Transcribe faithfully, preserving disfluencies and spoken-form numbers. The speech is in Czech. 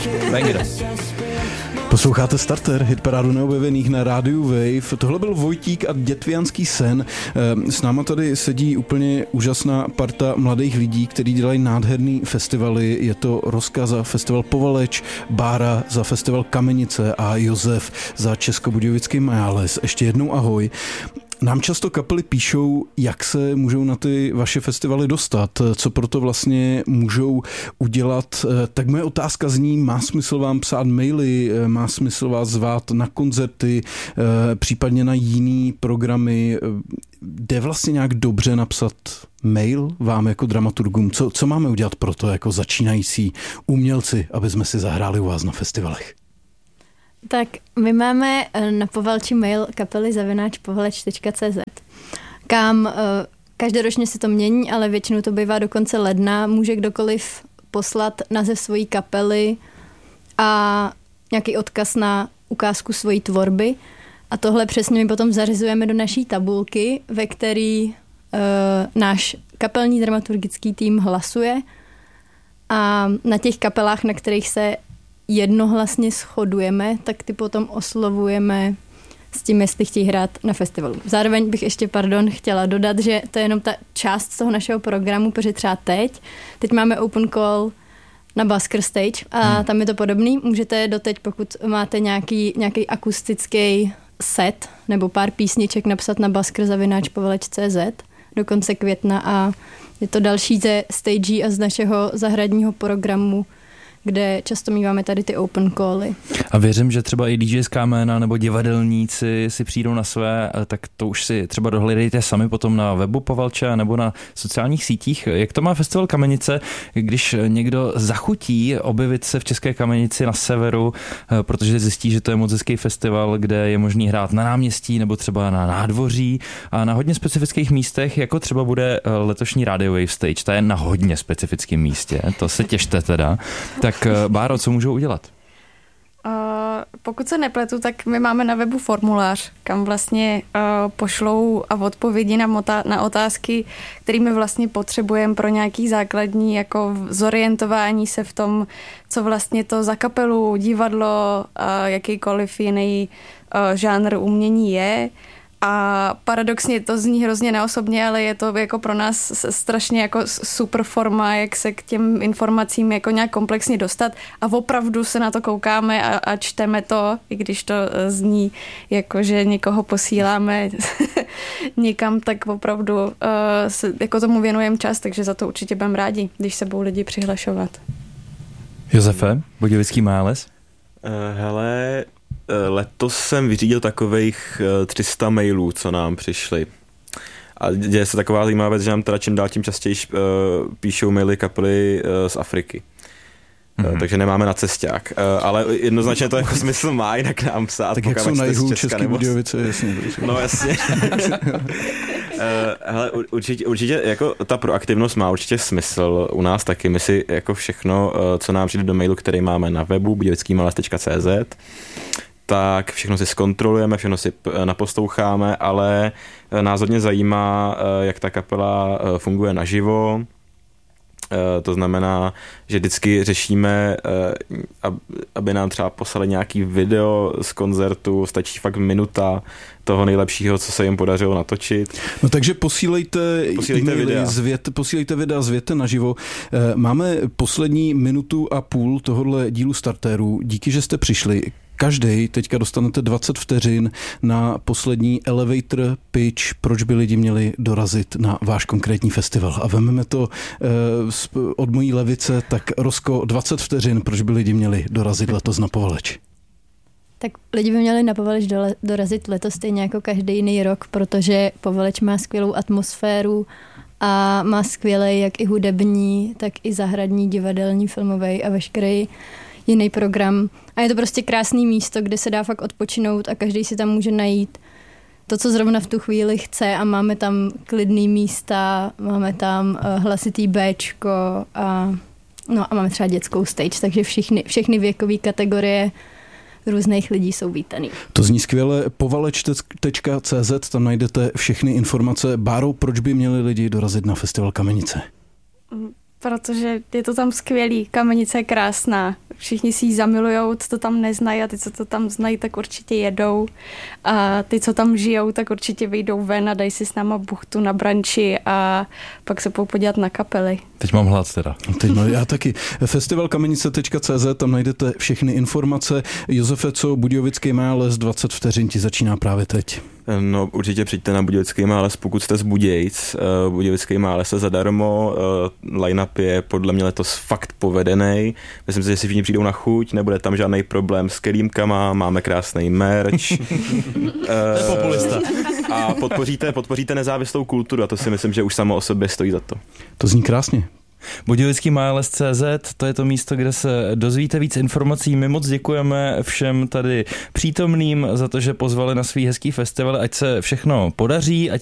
Banger. Posloucháte Starter, hitparádu neobjevených na rádiu Wave. Tohle byl Vojtík a Dětviánský sen. S náma tady sedí úplně úžasná parta mladých lidí, kteří dělají nádherný festivaly. Je to Rozka za festival Povaleč, Bára za festival Kamenice a Josef za Českobudějovický Majales. Ještě jednou ahoj. Nám často kapely píšou, jak se můžou na ty vaše festivaly dostat, co proto vlastně můžou udělat. Tak moje otázka zní, má smysl vám psát maily, má smysl vás zvát na koncerty, případně na jiný programy. Jde vlastně nějak dobře napsat mail vám jako dramaturgům? Co, co máme udělat pro to jako začínající umělci, aby jsme si zahráli u vás na festivalech? Tak my máme na Povalči mail kapely zavináč povaleč tečka cé zet, kam každoročně se to mění, ale většinou to bývá do konce ledna. Může kdokoliv poslat název svojí kapely a nějaký odkaz na ukázku svojí tvorby. A tohle přesně my potom zařizujeme do naší tabulky, ve který uh, náš kapelní dramaturgický tým hlasuje. A na těch kapelách, na kterých se jednohlasně shodujeme, tak ty potom oslovujeme s tím, jestli chtějí hrát na festivalu. Zároveň bych ještě, pardon, chtěla dodat, že to je jenom ta část toho našeho programu, protože třeba teď, teď máme open call na Busker Stage a hmm. tam je to podobný. Můžete doteď, pokud máte nějaký, nějaký akustický set nebo pár písniček, napsat na busker zavináč povaleč tečka cé zet do konce května a je to další ze stagí a z našeho zahradního programu, kde často míváme tady ty open cally. A věřím, že třeba i DJská jména nebo divadelníci si přijdou na své, tak to už si třeba dohledejte sami potom na webu Povalče nebo na sociálních sítích. Jak to má festival Kamenice, když někdo zachutí objevit se v České Kamenici na severu, protože zjistí, že to je moc hezký festival, kde je možný hrát na náměstí nebo třeba na nádvoří a na hodně specifických místech, jako třeba bude letošní Radio Wave Stage. To je na hodně specifickém místě, to se těšte teda. Tak Báro, co můžou udělat? Uh, pokud se nepletu, tak my máme na webu formulář, kam vlastně uh, pošlou a odpovědi na, mota- na otázky, kterými vlastně potřebujeme pro nějaký základní jako zorientování se v tom, co vlastně to za kapelu, divadlo, uh, jakýkoliv jiný uh, žánr umění je. A paradoxně to zní hrozně neosobně, ale je to jako pro nás strašně jako super forma, jak se k těm informacím jako nějak komplexně dostat a opravdu se na to koukáme a, a čteme to, i když to zní jako, že někoho posíláme někam, tak opravdu uh, se, jako tomu věnujeme čas, takže za to určitě budeme rádi, když se budou lidi přihlašovat. Josefe, Budějovický Majales? Uh, hele... Letos jsem vyřídil takových tři sta mailů, co nám přišly. A děje se taková zajímavá věc, že nám teda čím dál tím častěji píšou maily kapely z Afriky. Mm-hmm. Takže nemáme na cesták. Ale jednoznačně to jako smysl má jinak nám psát. Tak jak jsou na jihu České Budějovice, jasně. No jasně. Hele, určitě, určitě jako ta proaktivnost má určitě smysl u nás taky. My si jako všechno, co nám přijde do mailu, který máme na webu budějovický majales tečka cé zet, tak všechno si zkontrolujeme, všechno si naposloucháme, ale nás hodně zajímá, jak ta kapela funguje naživo. To znamená, že vždycky řešíme, aby nám třeba poslali nějaký video z koncertu, stačí fakt minuta toho nejlepšího, co se jim podařilo natočit. No takže posílejte, posílejte videa. Zvět, posílejte videa, zvěte naživo. Máme poslední minutu a půl tohohle dílu Starterů. Díky, že jste přišli. Každý teďka dostanete dvacet vteřin na poslední elevator pitch, proč by lidi měli dorazit na váš konkrétní festival. A vezmeme to uh, od mojí levice, tak Rozko, dvacet vteřin, proč by lidi měli dorazit letos na Povaleč. Tak lidi by měli na Povaleč dorazit letos stejně jako každý jiný rok, protože Povaleč má skvělou atmosféru a má skvělej jak i hudební, tak i zahradní, divadelní, filmový a veškerý jiný program. A je to prostě krásný místo, kde se dá fakt odpočinout a každý si tam může najít to, co zrovna v tu chvíli chce a máme tam klidný místa, máme tam hlasitý béčko a, no a máme třeba dětskou stage, takže všechny, všechny věkové kategorie různých lidí jsou vítaný. To zní skvěle. povaleč tečka cé zet, tam najdete všechny informace. Báro, proč by měli lidi dorazit na festival Kamenice? protože je to tam skvělý, Kamenice je krásná, všichni si ji zamilujou, co to tam neznají a ty, co to tam znají, tak určitě jedou a ty, co tam žijou, tak určitě vyjdou ven a dají si s náma buchtu na branči a pak se půjdou podívat na kapely. Teď mám hlad teda. Teď mám, já taky. festival kamenice tečka cé zet, tam najdete všechny informace. Josefe, co Budějovický Mález, dvacet vteřin ti začíná právě teď. No určitě přijďte na Budějovický Mález, pokud jste z Budějc. Uh, Budějovický Mález je zadarmo, uh, line-up je podle mě letos fakt povedený. Myslím si, že si všichni přijdou na chuť, nebude tam žádný problém s kelímkama, máme krásný merch. uh, populista. A podpoříte, podpoříte nezávislou kulturu a to si myslím, že už samo o sobě stojí za to. To zní krásně. Budějovický Mález tečka cé zet, to je to místo, kde se dozvíte víc informací. My moc děkujeme všem tady přítomným za to, že pozvali na svý hezký festival, ať se všechno podaří, ať